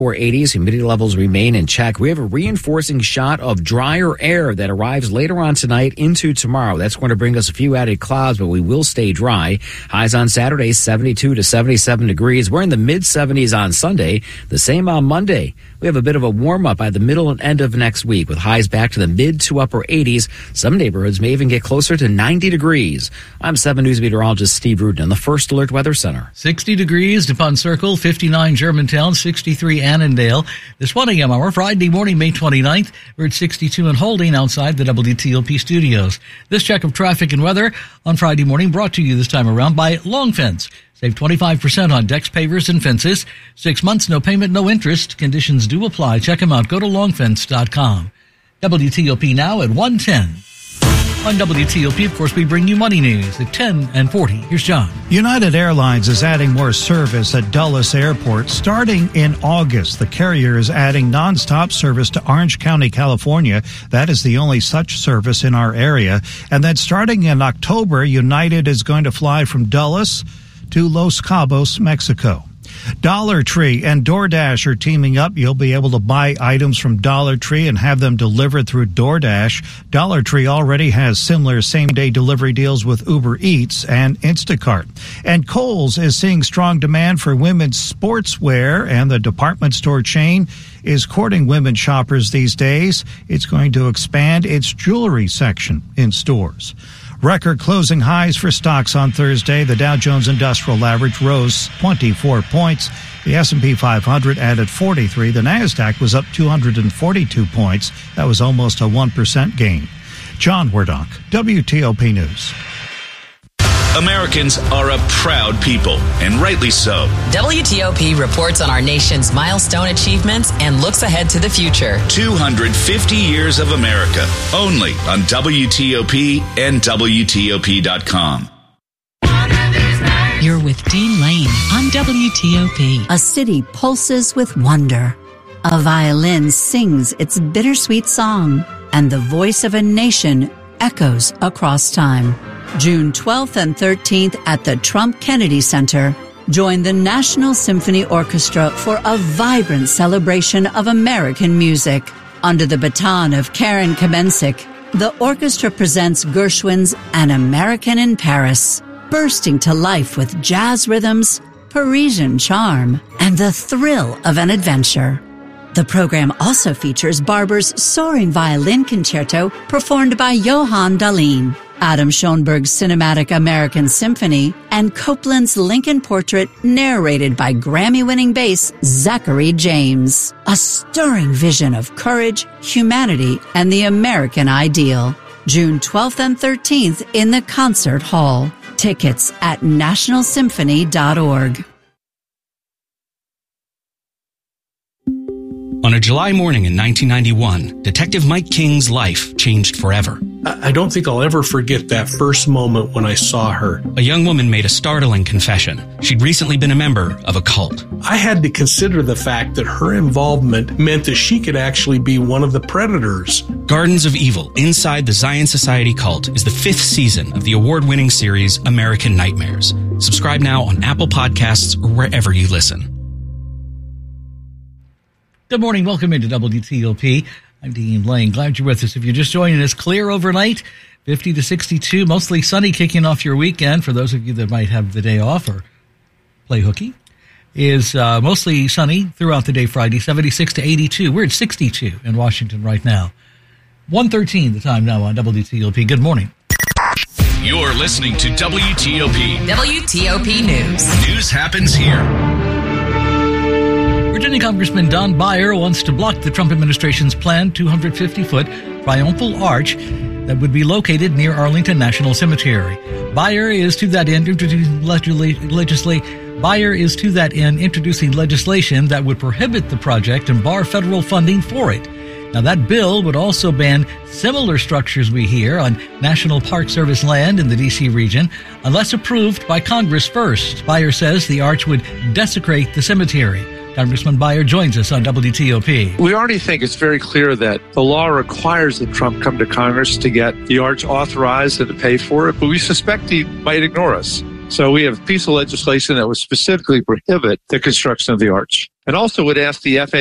80s. Humidity levels remain in check. We have a reinforcing shot of drier air that arrives later on tonight into tomorrow. That's going to bring us a few added clouds, but we will stay dry. Highs on Saturday, 72 to 77 degrees. We're in the mid-70s on Sunday. The same on Monday. We have a bit of a warm-up by the middle and end of next week with highs back to the mid to upper 80s. Some neighborhoods may even get closer to 90 degrees. I'm 7 News meteorologist Steve Rudin on the First Alert Weather Center. 60 degrees, DuPont Circle, 59 Germantown, 63 Annandale. This 1 a.m. hour, Friday morning, May 29th, we're at 62 and holding outside the WTOP studios. This check of traffic and weather on Friday morning brought to you this time around by Long Fence. Save 25% on decks, pavers, and fences. 6 months, no payment, no interest. Conditions do apply. Check them out. Go to longfence.com. WTOP now at 1:10. On WTOP, of course, we bring you money news at 10 and 40. Here's John. United Airlines is adding more service at Dulles Airport starting in August. The carrier is adding nonstop service to Orange County, California. That is the only such service in our area. And then starting in October, United is going to fly from Dulles to Los Cabos, Mexico. Dollar Tree and DoorDash are teaming up. You'll be able to buy items from Dollar Tree and have them delivered through DoorDash. Dollar Tree already has similar same-day delivery deals with Uber Eats and Instacart. And Kohl's is seeing strong demand for women's sportswear, and the department store chain is courting women shoppers these days. It's going to expand its jewelry section in stores. Record closing highs for stocks on Thursday. The Dow Jones Industrial Average rose 24 points. The S&P 500 added 43. The Nasdaq was up 242 points. That was almost a 1% gain. John Wardock, WTOP News. Americans are a proud people, and rightly so. WTOP reports on our nation's milestone achievements and looks ahead to the future. 250 years of America, only on WTOP and WTOP.com. You're with Dean Lane on WTOP. A city pulses with wonder. A violin sings its bittersweet song, and the voice of a nation echoes across time. June 12th and 13th at the Trump Kennedy Center. Join the National Symphony Orchestra for a vibrant celebration of American music. Under the baton of Karen Kamensik, the orchestra presents Gershwin's An American in Paris, bursting to life with jazz rhythms, Parisian charm, and the thrill of an adventure. The program also features Barber's Soaring Violin Concerto performed by Johann Dahlin, Adam Schoenberg's Cinematic American Symphony, and Copland's Lincoln Portrait narrated by Grammy-winning bass Zachary James. A stirring vision of courage, humanity, and the American ideal. June 12th and 13th in the Concert Hall. Tickets at nationalsymphony.org. On a July morning in 1991, Detective Mike King's life changed forever. I don't think I'll ever forget that first moment when I saw her. A young woman made a startling confession. She'd recently been a member of a cult. I had to consider the fact that her involvement meant that she could actually be one of the predators. Gardens of Evil, Inside the Zion Society Cult is the 5th season of the award-winning series American Nightmares. Subscribe now on Apple Podcasts or wherever you listen. Good morning. Welcome into WTOP. I'm Dean Lane. Glad you're with us. If you're just joining us, clear overnight, 50 to 62, mostly sunny, kicking off your weekend. For those of you that might have the day off or play hooky, is mostly sunny throughout the day Friday, 76 to 82. We're at 62 in Washington right now. 1:13 the time now on WTOP. Good morning. You're listening to WTOP. WTOP News. News happens here. Virginia Congressman Don Beyer wants to block the Trump administration's planned 250-foot triumphal arch that would be located near Arlington National Cemetery. Beyer is to that end introducing legislation that would prohibit the project and bar federal funding for it. Now, that bill would also ban similar structures we hear on National Park Service land in the D.C. region unless approved by Congress first. Beyer says the arch would desecrate the cemetery. Congressman Beyer joins us on WTOP. We already think it's very clear that the law requires that Trump come to Congress to get the arch authorized and to pay for it, but we suspect he might ignore us. So we have a piece of legislation that would specifically prohibit the construction of the arch. and also would ask the FAA